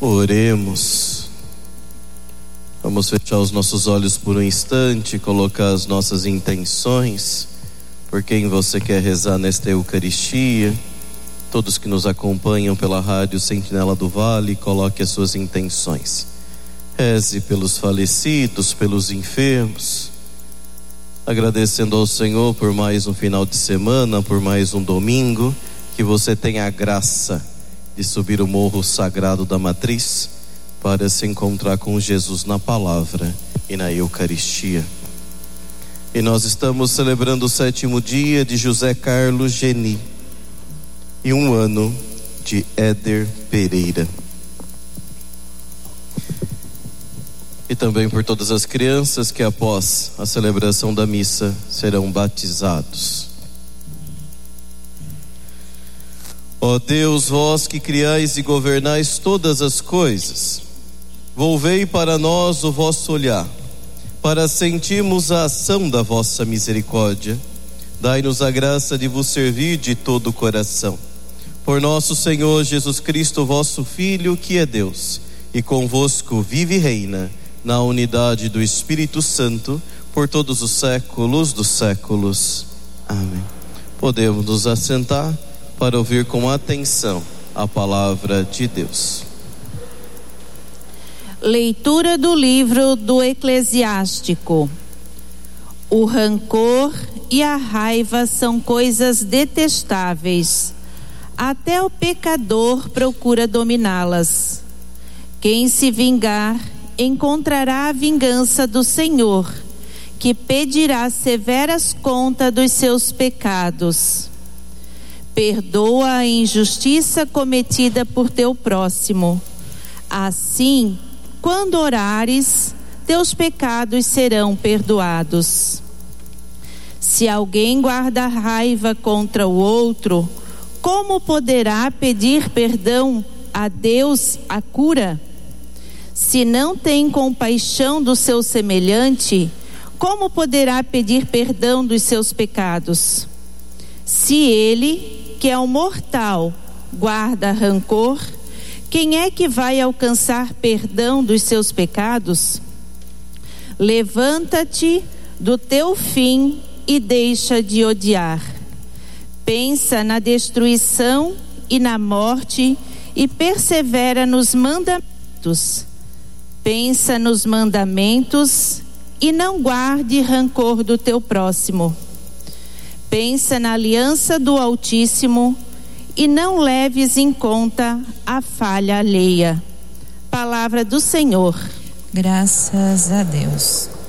Oremos. Vamos fechar os nossos olhos por um instante, colocar as nossas intenções, por quem você quer rezar nesta Eucaristia. Todos que nos acompanham pela rádio Sentinela do Vale, coloque as suas intenções. Reze pelos falecidos, pelos enfermos, agradecendo ao Senhor por mais um final de semana, por mais um domingo, que você tenha a graça de subir o morro sagrado da Matriz para se encontrar com Jesus na palavra e na Eucaristia. E nós estamos celebrando o 7º dia de José Carlos Geni e 1 ano de Éder Pereira. E também por todas as crianças que após a celebração da missa serão batizados. Ó Deus, vós que criais e governais todas as coisas, volvei para nós o vosso olhar, para sentirmos a ação da vossa misericórdia. Dai-nos a graça de vos servir de todo o coração. Por nosso Senhor Jesus Cristo, vosso Filho, que é Deus, e convosco vive e reina, na unidade do Espírito Santo, por todos os séculos dos séculos. Amém. Podemos nos assentar para ouvir com atenção a palavra de Deus. Leitura do livro do Eclesiástico. O rancor e a raiva são coisas detestáveis. Até o pecador procura dominá-las. Quem se vingar encontrará a vingança do Senhor, que pedirá severas contas dos seus pecados. Perdoa a injustiça cometida por teu próximo. Assim, quando orares, teus pecados serão perdoados. Se alguém guarda raiva contra o outro, como poderá pedir perdão a Deus a cura? Se não tem compaixão do seu semelhante, como poderá pedir perdão dos seus pecados? Se ele, que é um mortal, guarda rancor, quem é que vai alcançar perdão dos seus pecados? Levanta-te do teu fim e deixa de odiar. Pensa na destruição e na morte e persevera nos mandamentos. Pensa nos mandamentos e não guarde rancor do teu próximo. Pensa na aliança do Altíssimo e não leves em conta a falha alheia. Palavra do Senhor. Graças a Deus.